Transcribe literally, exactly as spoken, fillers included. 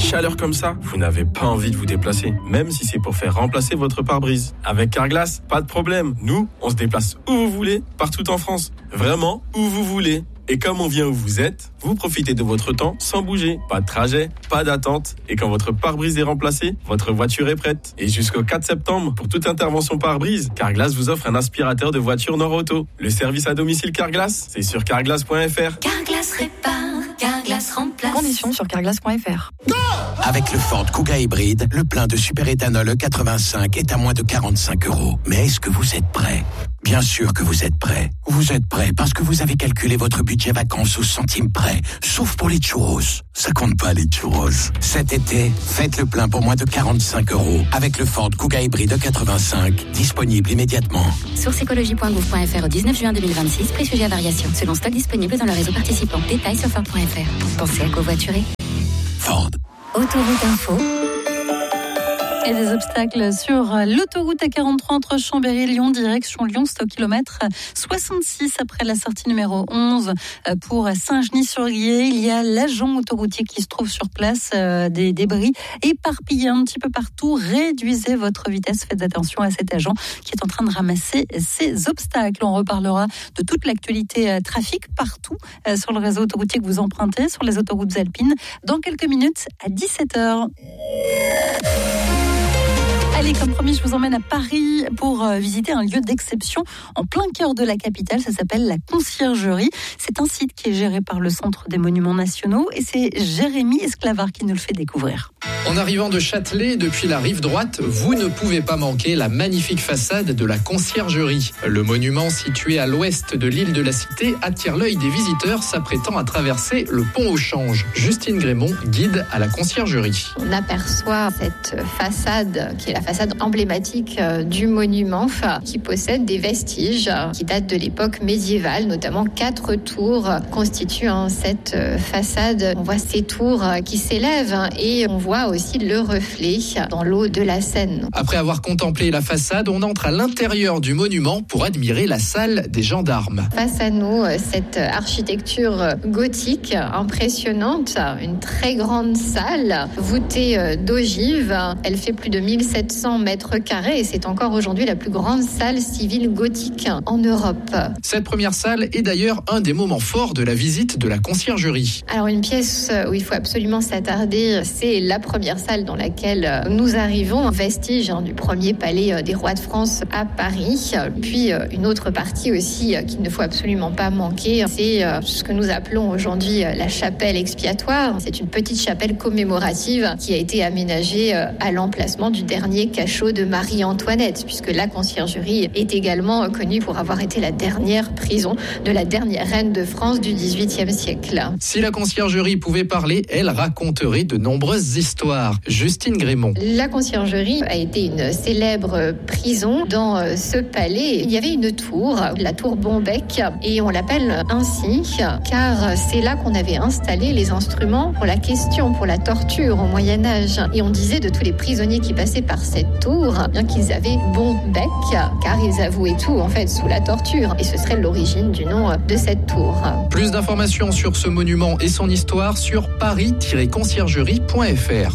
chaleur comme ça, vous n'avez pas envie de vous déplacer, même si c'est pour faire remplacer votre pare-brise. Avec Carglass, pas de problème. Nous, on se déplace où vous voulez, partout en France. Vraiment, où vous voulez. Et comme on vient où vous êtes, vous profitez de votre temps sans bouger. Pas de trajet, pas d'attente. Et quand votre pare-brise est remplacé, votre voiture est prête. Et jusqu'au quatre septembre, pour toute intervention pare-brise, Carglass vous offre un aspirateur de voiture Nord-Auto. Le service à domicile Carglass, c'est sur carglass point f r. Carglass répare, Carglass remplace. Conditions sur carglass point f r. Avec le Ford Kuga hybride, le plein de superéthanol E quatre-vingt-cinq est à moins de quarante-cinq euros. Mais est-ce que vous êtes prêt ? Bien sûr que vous êtes prêt. Vous êtes prêt parce que vous avez calculé votre budget vacances au centime près. Sauf pour les churros. Ça compte pas les churros. Cet été, faites le plein pour moins de quarante-cinq euros avec le Ford Kuga hybride E quatre-vingt-cinq. Disponible immédiatement. Source écologie point gouv point f r au dix-neuf juin deux mille vingt-six. Prix sujet à variation. Selon stock disponible dans le réseau participant. Détails sur ford point f r. Pensez à covoiturer. Ford. Autoroute Info. Et des obstacles sur l'autoroute A quarante-trois entre Chambéry et Lyon, direction Lyon, c'est au kilomètre soixante-six après la sortie numéro onze pour Saint-Genis-sur-Guiers. Il y a l'agent autoroutier qui se trouve sur place, euh, des débris éparpillés un petit peu partout. Réduisez votre vitesse, faites attention à cet agent qui est en train de ramasser ces obstacles. On reparlera de toute l'actualité euh, trafic partout euh, sur le réseau autoroutier que vous empruntez, sur les autoroutes alpines, dans quelques minutes à dix-sept heures. Allez, comme promis, je vous emmène à Paris pour visiter un lieu d'exception en plein cœur de la capitale. Ça s'appelle la Conciergerie. C'est un site qui est géré par le Centre des Monuments Nationaux et c'est Jérémy Esclavard qui nous le fait découvrir. En arrivant de Châtelet, depuis la rive droite, vous ne pouvez pas manquer la magnifique façade de la Conciergerie. Le monument situé à l'ouest de l'île de la Cité attire l'œil des visiteurs s'apprêtant à traverser le pont au Change. Justine Grémont, guide à la Conciergerie. On aperçoit cette façade qui est la façade emblématique du monument qui possède des vestiges qui datent de l'époque médiévale, notamment quatre tours constituent hein, cette façade. On voit ces tours qui s'élèvent et on voit aussi le reflet dans l'eau de la Seine. Après avoir contemplé la façade, on entre à l'intérieur du monument pour admirer la salle des gendarmes. Face à nous, cette architecture gothique impressionnante, une très grande salle voûtée d'ogives. Elle fait plus de mille sept cents mètres carrés et c'est encore aujourd'hui la plus grande salle civile gothique en Europe. Cette première salle est d'ailleurs un des moments forts de la visite de la Conciergerie. Alors une pièce où il faut absolument s'attarder, c'est la première salle dans laquelle nous arrivons, un vestige hein, du premier palais des rois de France à Paris. Puis une autre partie aussi qu'il ne faut absolument pas manquer, c'est ce que nous appelons aujourd'hui la chapelle expiatoire. C'est une petite chapelle commémorative qui a été aménagée à l'emplacement du dernier cachot de Marie-Antoinette, puisque la Conciergerie est également connue pour avoir été la dernière prison de la dernière reine de France du dix-huitième siècle. Si la Conciergerie pouvait parler, elle raconterait de nombreuses histoires. Justine Grémont. La Conciergerie a été une célèbre prison. Dans ce palais, il y avait une tour, la tour Bombec, et on l'appelle ainsi car c'est là qu'on avait installé les instruments pour la question, pour la torture au Moyen-Âge. Et on disait de tous les prisonniers qui passaient par cette tour, bien qu'ils avaient bon bec, car ils avouaient tout en fait sous la torture. Et ce serait l'origine du nom de cette tour. Plus d'informations sur ce monument et son histoire sur paris tiret conciergerie point f r.